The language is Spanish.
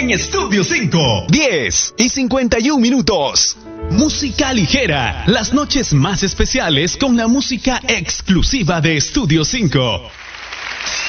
en Estudio 5. 10:51. Música ligera. Las noches más especiales con la música exclusiva de Estudio 5.